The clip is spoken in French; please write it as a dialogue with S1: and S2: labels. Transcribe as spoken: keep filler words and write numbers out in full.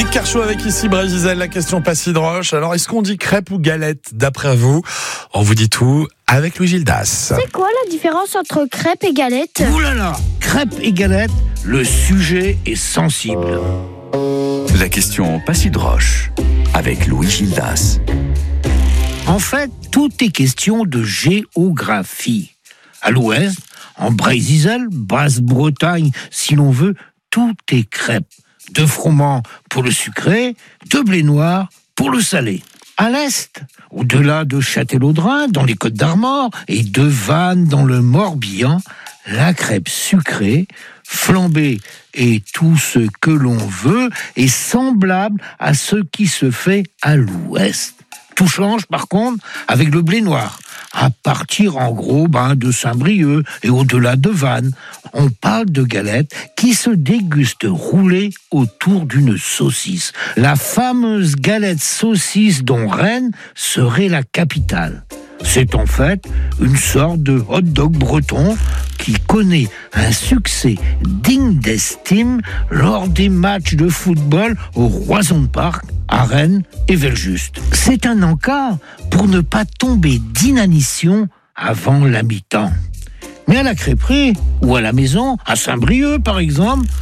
S1: Philippe Carchot avec ici Brésil, la question pas si droche. Alors, est-ce qu'on dit crêpe ou galette d'après vous? On vous dit tout avec Louis Gildas.
S2: C'est quoi la différence entre crêpe et galette?
S3: Ouh là là, crêpe et galette, le sujet est sensible.
S4: La question pas si droche avec Louis Gildas.
S3: En fait, tout est question de géographie. À l'ouest, en Brésil, Basse-Bretagne, si l'on veut, tout est crêpe. De froment pour le sucré, de blé noir pour le salé. À l'est, au-delà de Châtellerault, dans les Côtes-d'Armor, et de Vannes, dans le Morbihan, la crêpe sucrée, flambée et tout ce que l'on veut est semblable à ce qui se fait à l'ouest. Tout change par contre avec le blé noir. À partir en gros ben, de Saint-Brieuc et au-delà de Vannes, on parle de galettes qui se dégustent roulées autour d'une saucisse. La fameuse galette saucisse dont Rennes serait la capitale. C'est en fait une sorte de hot-dog breton qui connaît un succès digne d'estime lors des matchs de football au Roison Park, à Rennes et Villejuste. C'est un encart pour ne pas tomber d'inanition avant la mi-temps. Mais à la crêperie ou à la maison, à Saint-Brieuc par exemple,